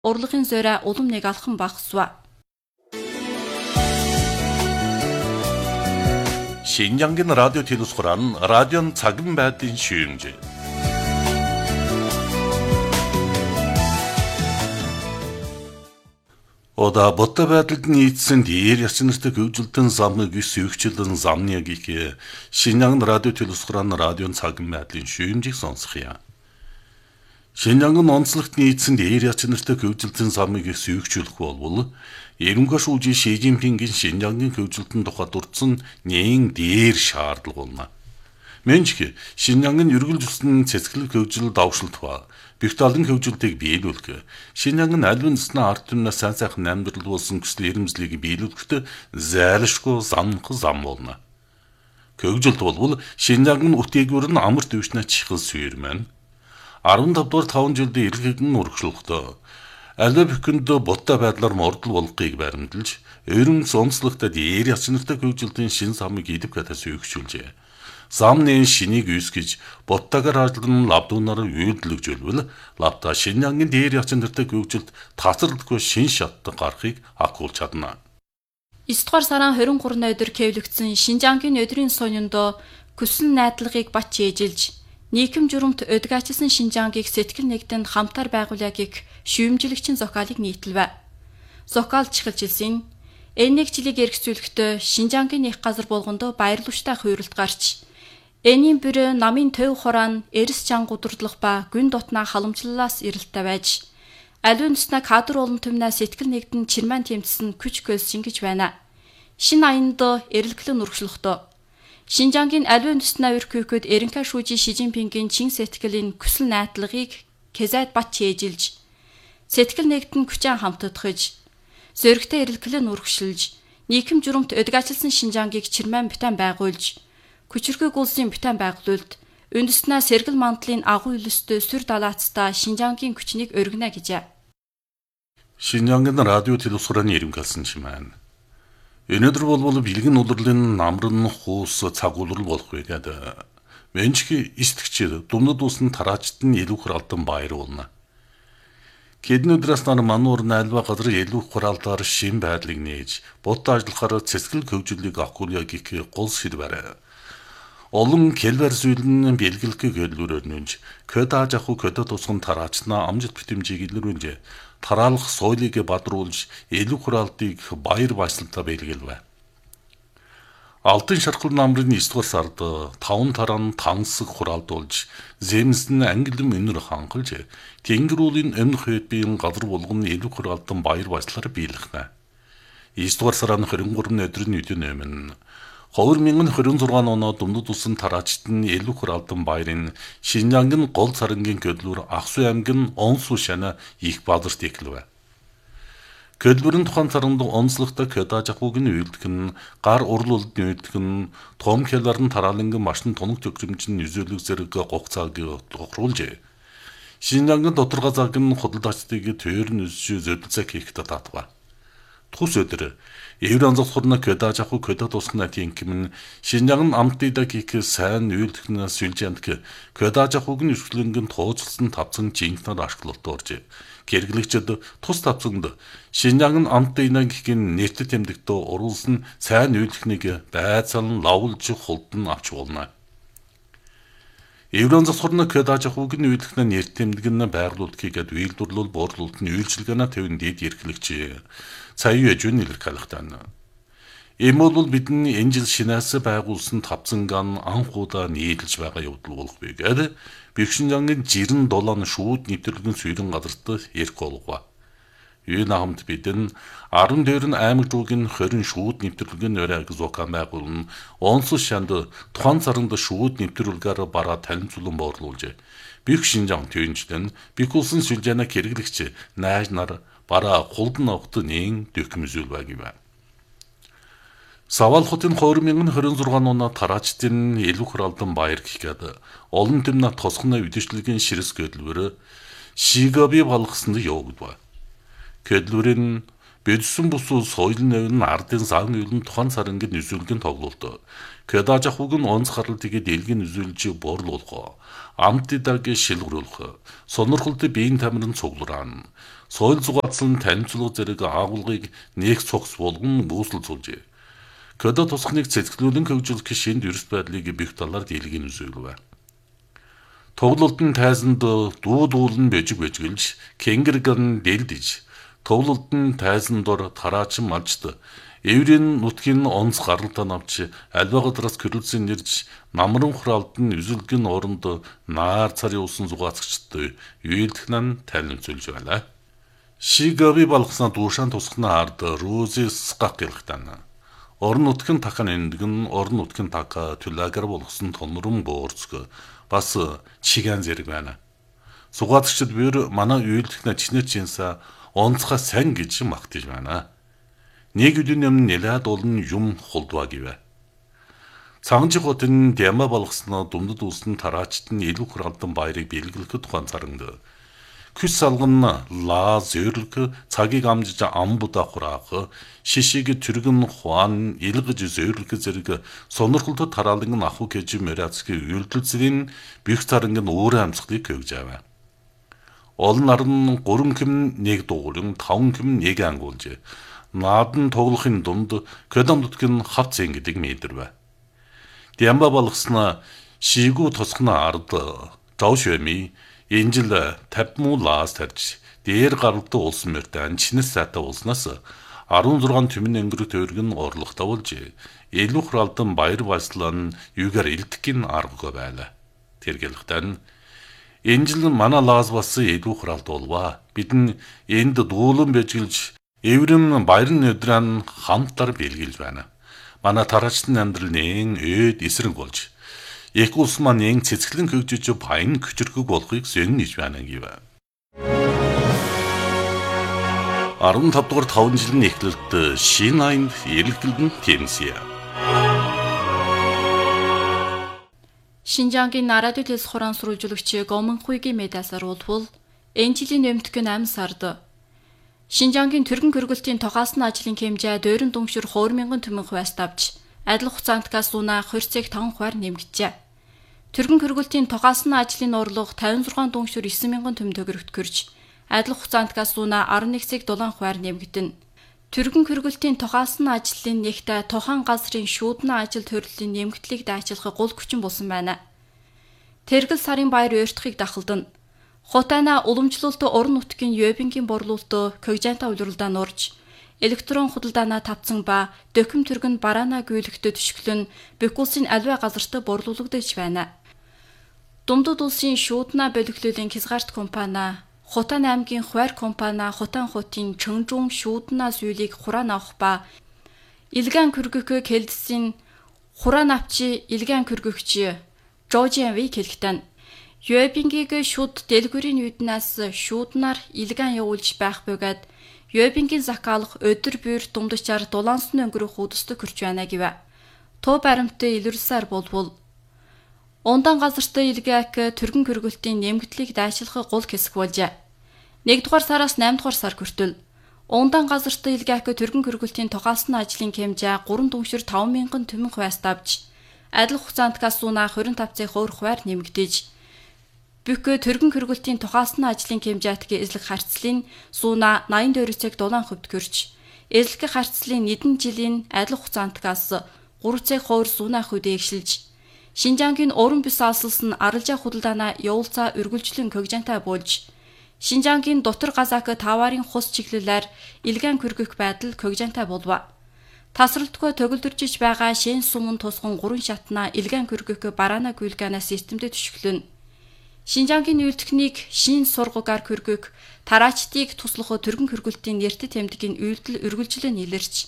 урлагийн зураа улам нэг алхам багасва. 신장긴 라디오 텔레스코란 라디오 작은 배든 시행제. Ода ботта байдалд нийцсэн дээр ясчнартай хөгжилтэн замыг сүйгчлэн замныг их Шинжаан радио 텔레스코란 라디오 작은 байдлын шүүмжийг сонсхийа. Шинжаан онцлогт нийцсэн дээр ясчнартай хөгжилтэн замыг сүйгчлэх болвол Эренхаш үжи Ши Цзиньпингийн Шинжаангийн хөгжилтөнд тухай дурдсан нээн дээр шаардлага болно. Мэнчиг Шинжаангийн ерөнхий зүсний цэцгэлэг хөгжил давшилт ба Бихталын хөгжилтийг биелүүлэх, Шинжаангийн аль үндэсний ард түмнээс сайн сайхан амьдрал болсон хүсэл эрмэлзлийг биелүүлэхдээ зайлшгүй зам болно. Хөгжилт болвол Шинжаангийн үтээгүүр нь амар төвшнэ чихэл сүйр маань 15 дугаар 5 жилд эрхийг нь урагшлуулдаг. Аль бүхэнд ботта байдлаар мордол болгохыг баримталж, ерөн онцлогтой дээр ясчнартай хөгжилтийн шин замыг идэвхтэй сүйгчүүлжээ. Замны шинийг үүсгэж, боттагаар хардлан лавдуунаар үйлдэлжүүлвэл, лавта Шинжаангийн дээр ясчнартай хөгжилт тасралтгүй шин шатд гарахыг агуулж чадна. 9 дугаар сарын 23-ны өдөр хэвлэгдсэн Шинжаангийн өдрийн сонёнд хүсэл найдлагыг бат чийжилж, нийгэм журамт өдгачилсан Шинжаангийг сэтгэл нэгдэнд хамтаар байгуулъя гэх шүүмжлэгчийн зохиолыг нийтлэв. Зохиол чихэлжилсэн энэ жилийг эргэцүүлэхдээ Шинжаангийн их газар болгондоо баярлууштай хуйралт гарч энийн бүр намын төв хураан эрс чанга удирдлах ба гүн дотноо халамжлалаас ирэлттэй байж аливаа нүснэ кадр олон төмнөө сэтгэл нэгдэн чирман тэмцсэн күч гөлс шингэж байна. Шин аянд эрэлхлэн урагшлахдаа Шинжаангийн аливаа нүснэ өрхөөхөд Эренхаш үжи Ши Цзиньпингийн чин сэтгэлийн хүсэл найдлагыг Кэзайд бат чийжилж сэтгэл нэгдэн хүчээр хамтдахж зөрөгтэй эрэлхлэн урагшилж нийгэм журамт өдгачилсан Шинжаангийг чирман битэн байгуулж хүчирхэг улсын битэн байгуулалт үндэснээ сэргэл мандлын агуу үлэстэй сүр далаацтай Шинжаангийн хүчнийг өргөнө гэжээ. Шинжаангийн радио 텔레스코라는 이름галсан чимээн. Өнөөдөр болвол бэлгэн улирлын намрын хуус цагуулрал болох байгаад мэнчги истгчээр думнад усан тараачд нь илүү хуралдан баяр болно. Хэдэн өдрөөс нар мануур найлва газар илүү хуралдаар шин байдлыг нээж бодтой ажиллахаар цэцгэл хөгжлийг авахгүйя гэх гол шийдвэр. Олон келбэр зүйлэн бэлгэлгүй гэлбэрээр нүнж көдааж аху көдө тусган тараачнаа амжилт битэмжийг илрүүлж тараалах соёлыг бадруулж илүү хуралдыг баяр баясгалтай бэлгэлвэ. Алтан шархал намрын 9 дугаар сард 5 таран тансаг хуралдуулж зэмсэн ангилэн өнөр хангалж тэнгэрүүлийн өмнөх хэдбийн газар болгон илүү хуралдан баяр баясгалаар биелхнэ. 9 дугаар сарын 23-ны өдрийн үдийн өмнө 2026 оноо Думдад улсын тараачд нь илүү хуралдан баярын Шинжаангийн гол царангийн хөдлөөр Ахсуй аймгийн Онсу шана их бадарт иклэв. Хөдлөрийн тухайн царанд онцлогтой көдааж ахуйг нь үйлдэх нь гар урлуулд нь үйлдэх нь том хялбарын тараалангийн машин тунаг төгрөмж нь үзүүлэг зэрэг гогцааг тохируулжээ. Шинжаангийн доторгой цаг нь худалдаачдыг тойр нь үзж зөдөлцөг хийхдээ татва. Тус өдөр Еврон зохорно көдааж ахуй көдө тусгна тинкэм Шинжаан амтыда гих сайн үйлдэх нь сүлжээнд көдааж ахуйг нь өсгөлөнгөн тууцлсан тавцан жинкнаар ашиглалт орж гэргэлэгчд тус тавцанд Шинжаан амтыда гих нэртэд тэмдэгтөө уруулсан сайн үйлдэхнийг байцаалан лавлж хулдан авч болно. Еврон зохорно көдааж ахуйг нь үйлдэх нь нэртэд тэмдэгнэ байрлуулдгийг үйлдвэрлэл буурлуулалт нь үйлчилгээна төвн дэд эрхлэгч цаюу эжүн илэрхийлэхтэн. Ийм бол бидний энэ жил шинээс байгуулсан тавцанган анхудаа нийлж байгаа явдал болох байгаад Бэхшинжаангийн жирэн долоон шүүд нэвтрүүлгийн суурин газарт ярих болгоо. Юу намд бидэн 10 дээрн аймаг дүүгийн 20 шүүд нэвтрүүлгийн өрөөг зокан байгуулна. Онцлог шанд тухайн царанд шүүд нэвтрүүлгээр бараа танилцуулан боорлуулж Бэхшинжаан төвчдэн бикулсан сүлжээнэ хэрэглэгч нааж нар бараа хулдан огтны дөхмөзөл багива. Савал хотын 2026 оноо тараачдын илүү хуралдан баяр гэхэд олон төмнө тосгоны үдэшлэгийн ширэс гэдлвэр шигаби болгосонд явагдав. Гэдлвэрэн Бэдсэн бусуу соёлын нэвэн ардын сан юулын тухайн царангийн үзүүлгэн тоглолт. Көдааж ахуйг нь онц гаралтыг дэлгэн үзүүлж боорлуулах. Амтыдаг шилгэрүүлэх. Сонирхолтой биеийн тамирын цуглараан. Соёл зугаацлан танилцуулга зэрэг агуулгыг нэг цогц болгон бүүсэлцүүлжээ. Көдө тусахныг цэцгэлүүлэн хөгжүүлэх шинж ерс байдлыг бих талаар дийлгийн үзүүлвэ. Тоглолтын тайзанд дуудуулан бэжгэлж, кенгэргэн дэлдэж, тоглолтын тайзан дор тараачин малчд, эврийн нутгийн онц гаралтай навч, альва гадраас гэрэлцэн нэрж, намран хураалдан үзүүлгэн оронд наар царын усан зугаацчдад юйлдхнан танилцуулж байна. Шигаби балгасна дуушаан тусахна ард Рузис гакилхтана. Орон нутгийн тахан эндгэн орон нутгийн така түлаагар болгосон тонрон боорцг бас чиган зэрэг байна. Сугаацчид бэр манай үйлдэлхнэ чинээчинса онцха сайн гэж магтаж байна. Нэг үдийн юм нэлээд олон юм холдваа гэвэ. Цаанжих хотын дяма болгосноо думдад үлсэн тараачт нь илүү хуралдан баярыг бэлгэлэхэд тухайн царанд күс салган лаа зөрлөг цагийг амжиж амбуда хураах шишиг түргэн хуан илгэж зөрлөг зэрэг сонирхолтой тараалан аху гэж мэрацгийн үйлдэлцийн бих царангийн өөр амьсгалыг өгж аваа. Олон наран 3 хэм нэг дуурин 5 хэм нэг ангуулж наадан тоглохын дунд көдамдутгийн хавцэн гэдэг мэдэрвэ. Дямба болгосноо шигүү тусахна ард жавшвэми Энжил 50 муулаас тарж дээр гаралтай улсын мөртөө чинэс сайтай улснаас 16 түмэн өнгөрөх тойрог нь орлоготой болж илүү хуралдан баяр баясгалан юугаар илтгэхийн аргагүй байлаа. Тэргэлхтэн Энжил манай лаас бас илүү хуралд болваа. Бидэн энд дуулан бэжгэлж эврэм баярын өдрөн хамтар бэлгэлж байна. Манай тараачдын амьдрал нэн өд эсрэг болж Ек улс маань эн цэцгэлэн хөгжиж баян көчөрхөг болохыг сэнэж байна гэвэ. 15 дугаар 5 жилийн эхлэлд шинэ аянд эргэлдэн тэмсэе. Шинжангийн нарадын телс хураан сурвалжуулагч Гомонхуйгийн медиасаар улбул энэ жилийн нэмтгэн 8 сард Шинжангийн түргэн хөргөлтийн тогаасны ажлын хэмжээ дойрон дүншир 2,000 түмэн хувьас тавж адил хугацаанд гасуна 20-ыг 5 хувиар нэмэгджээ. Түргэн хөргөлтийн тогаасны ажлын орлого 56 дүншир 9,000 түмэн төгрөгт хүрч адил хугацаанд гасуна 11-ыг 7 хувиар нэмэгдэнэ. Түргэн хөргөлтийн тогаасны ажлын нэгтээ тухайн газрын шүүднэ ажил төрлийн нэмэгдлийг дайчилах гол хүчин болсон байна. Тэргэл сарын баяр ууртахыг дахалдана. Хотайна уламжлалт орон нутгийн Ёбингийн борлуулалт когжанта улирлдаа нурж электрон худалдаанаа тавцсан ба докум түргэн бараана гүйлэгтэ төшгөлн Бекулсын альва газарт борлуулагдаж байна. Думдууд улсын шүүднэ боловлуулын хязгаарт компани Хотан аймгийн хуваар компани Хотан хотын Чөнжүн шүүднэ зүйлийг хураан авах ба илгэн хөргөх хэлдсийн хураан авчи илгэн хөргөгч Жожианви хэлхтэн Ёбингийг шүд дэлгүүрийн үднээс шүүднаар илгэн явуулж байх бөгөөд Ёбингийн закаалах өдөр бүр думдчаар дулаансны өнгөрөх үдэстэ хүрч байна гэвэ. Туу баримттай илэрсээр болвол ондан газартай илгээх түргэн хөргөлтийн нэмэгдлийг дайчилах гол хэсэг болжээ. 1 дугаар сараас 8 дугаар сар хүртэл ондан газартай илгээх түргэн хөргөлтийн тогаасны ажлын хэмжээ 3 дүншир 5,000 түмэн хувиас давж адил хугацаанд гасуна 25-ыг 2 хувиар нэмэгдэж Бүк түргэн хөргөлтийн тухаасны ажлын хэмжээтгэе эзлэх харьцлын сууна 84-ыг 7% хүрч эзлэх харьцлын нийтэн жилийн адил хугацаантгаас 3-ыг 2 сууна хөдөөгшилж Шинжангийн уран бүс алсалсан аралжаа худалдаанаа явуулцаа үргэлжлэн когжантай болж Шинжангийн дотор газаак таварын хус чиглэлээр илгэн хөргөх байдал когжантай болов. Тасралтгүй төгөлдөржиж байгаа шин сумын тусган 3 шатна илгэн хөргөх бараана гүйлгэнэ системдэд төшгөлөн Шинжангийн үйлдэлхнийг шин сургуугаар хөргөх, тараачдыг туслах түргэн хөргөлтийн нэртэд тэмдгийн үйлдэл үргэлжлэн илэрч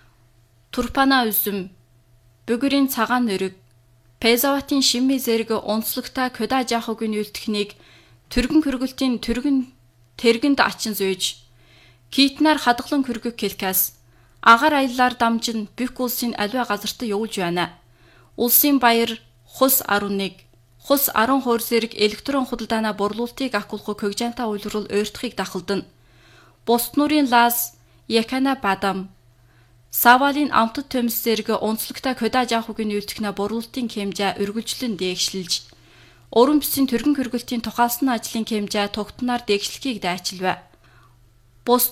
Турпана үзэм, Бүгүрийн цагаан нөрөг, Пезаватын шимми зэрэг онцлогтой Кода жахогийн үйлдэлхнийг түргэн хөргөлтийн тэргэнд ачин зөөж, Китнаар хадгалан хөргөх хэлкээс агаар аяллаар дамжин Бük улсын альва газарт явуулж байна. Улсын баяр хус 11 Хус 10 хоор зэрэг электрон худалдаанаа борлуулалтыг ахгуулах когжанта уйлрал ууртахыг дахалдана. Бусд нурийн лаз, Якана бадам, Савалын амтд төмс зэрэг онцлогтой Кода жахогийн үйлдэлхнээ борлуулалтын хэмжээ үргэлжлэн дээгшилж, уран бүсийн түргэн хөргөлтийн тухаасны ажлын хэмжээ тугтнаар дээгшлэхийг дайчилвэ. бус